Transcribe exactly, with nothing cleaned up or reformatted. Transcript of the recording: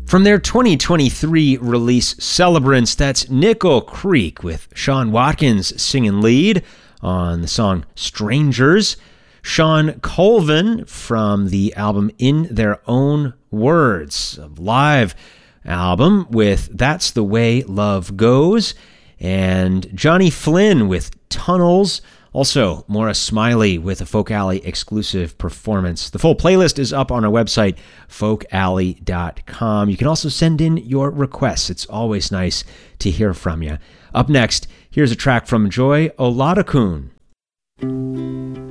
From their twenty twenty-three release Celebrants, that's Nickel Creek with Sean Watkins singing lead on the song Strangers. Sean Colvin from the album In Their Own Words, a live album with That's the Way Love Goes. And Johnny Flynn with Tunnels. Also, Maura Smiley with a Folk Alley exclusive performance. The full playlist is up on our website, folk alley dot com. You can also send in your requests. It's always nice to hear from you. Up next, here's a track from Joy Oladokun.